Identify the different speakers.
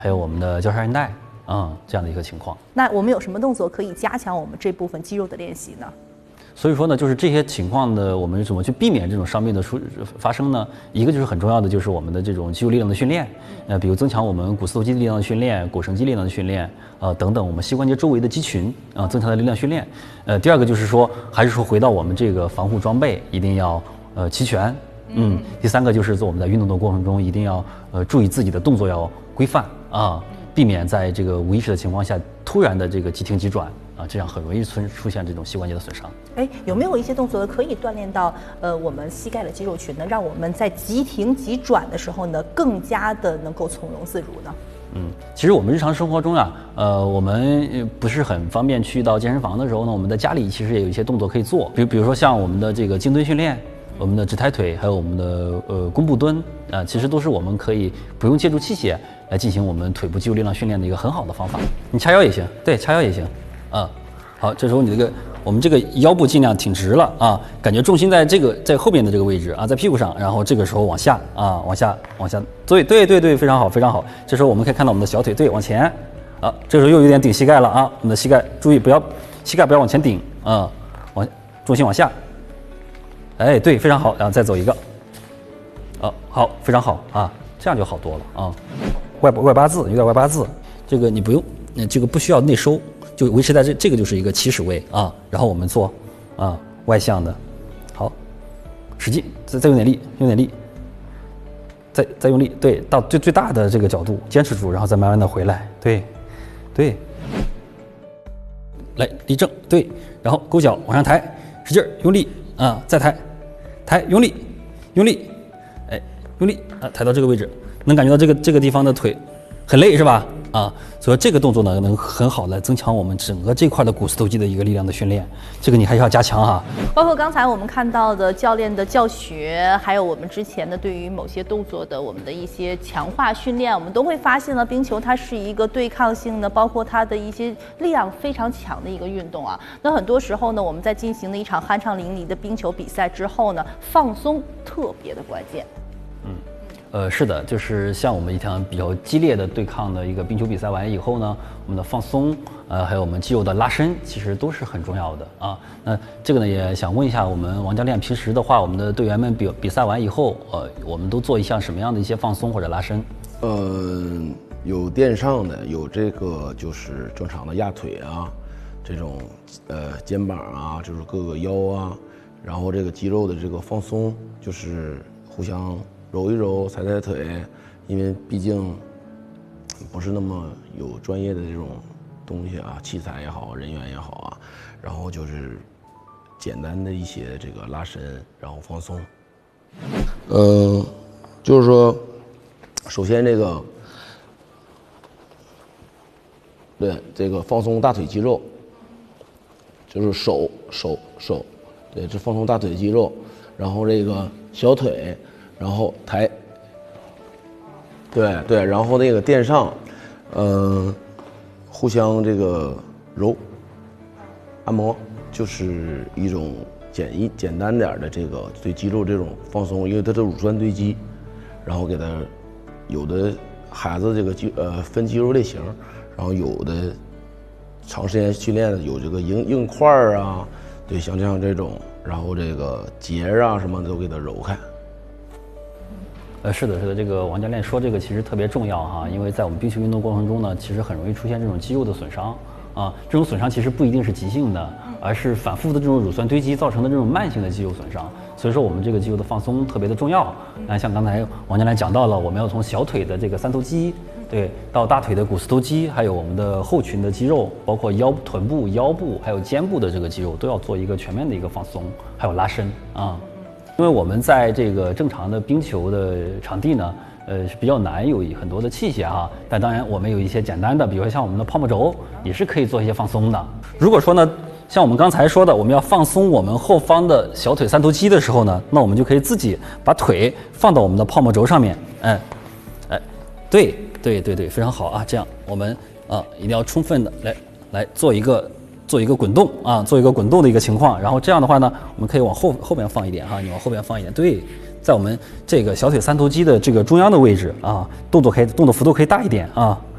Speaker 1: 还有我们的交叉韧带，这样的一个情况。
Speaker 2: 那我们有什么动作可以加强我们这部分肌肉的练习呢？
Speaker 1: 所以说呢，就是这些情况呢，我们怎么去避免这种伤病的发生呢？一个就是很重要的，就是我们的这种肌肉力量的训练，比如增强我们股四头肌力量的训练、腘绳肌力量的训练，等等，我们膝关节周围的肌群增强的力量训练。第二个就是说，还是说回到我们这个防护装备一定要齐全。第三个就是做我们在运动的过程中一定要注意自己的动作要规范避免在这个无意识的情况下突然的这个急停急转这样很容易出现这种膝关节的损伤。
Speaker 2: 有没有一些动作可以锻炼到我们膝盖的肌肉群呢，让我们在急停急转的时候呢，更加的能够从容自如呢？
Speaker 1: 其实我们日常生活中我们不是很方便去到健身房的时候呢，我们在家里其实也有一些动作可以做，比如说像我们的这个静蹲训练，我们的直抬腿，还有我们的弓步蹲其实都是我们可以不用借助器械来进行我们腿部肌肉力量训练的一个很好的方法。你掐腰也行，对，掐腰也行。好，这时候你我们这个腰部尽量挺直了感觉重心在在后边的这个位置在屁股上，然后这个时候往下往下，对，非常好，非常好。这时候我们可以看到我们的小腿往前这时候又有点顶膝盖了我们的膝盖注意膝盖不要往前顶重心往下。对，非常好，然后再走一个，好，非常好这样就好多了外八字有点外八字，这个你不用，这个不需要内收，就维持在这个就是一个起始位然后我们做外向的，好，使劲，再用点力，再用力，对，到最大的这个角度坚持住，然后再慢慢的回来，对，来立正，对，然后勾脚往上抬，使劲用力再抬，用力，用力抬到这个位置，能感觉到这个地方的腿很累是吧？所以这个动作呢，能很好的增强我们整个这块的股四头肌的一个力量的训练，这个你还是要加强
Speaker 2: 包括刚才我们看到的教练的教学，还有我们之前的对于某些动作的我们的一些强化训练，我们都会发现呢，冰球它是一个对抗性的，包括它的一些力量非常强的一个运动那很多时候呢，我们在进行了一场酣畅淋漓的冰球比赛之后呢，放松特别的关键。
Speaker 1: 是的，就是像我们一场比较激烈的对抗的一个冰球比赛完以后呢，我们的放松，还有我们肌肉的拉伸，其实都是很重要的那这个呢，也想问一下我们王教练，平时的话，我们的队员们比赛完以后，我们都做一项什么样的一些放松或者拉伸？
Speaker 3: 有垫上的，有这个就是正常的压腿这种肩膀就是各个腰然后这个肌肉的这个放松，就是互相揉一揉，踩踩腿，因为毕竟不是那么有专业的这种东西器材也好，人员也好然后就是简单的一些这个拉伸，然后放松。就是说，首先这个放松大腿肌肉，就是手，对，这放松大腿肌肉，然后这个小腿。然后抬，对，然后那个垫上，互相这个揉，按摩，就是一种简单点的这个对肌肉这种放松，因为它的乳酸堆积，然后给它有的孩子这个分肌肉类型，然后有的长时间训练的有这个硬块对，像这种，然后这个节什么的都给它揉开。
Speaker 1: 是的，这个王教练说这个其实特别重要因为在我们冰球运动过程中呢，其实很容易出现这种肌肉的损伤这种损伤其实不一定是急性的，而是反复的这种乳酸堆积造成的这种慢性的肌肉损伤。所以说我们这个肌肉的放松特别的重要像刚才王教练讲到了，我们要从小腿的这个三头肌，对，到大腿的股四头肌，还有我们的后群的肌肉，包括臀部、腰部还有肩部的这个肌肉，都要做一个全面的一个放松，还有拉伸因为我们在这个正常的冰球的场地呢，是比较难有很多的器械但当然我们有一些简单的，比如说像我们的泡沫轴，也是可以做一些放松的。如果说呢，像我们刚才说的，我们要放松我们后方的小腿三头肌的时候呢，那我们就可以自己把腿放到我们的泡沫轴上面，对，非常好这样我们一定要充分的来做一个滚动做一个滚动的一个情况，然后这样的话呢，我们可以往后边放一点你往后边放一点，对，在我们这个小腿三头肌的这个中央的位置动作幅度可以大一点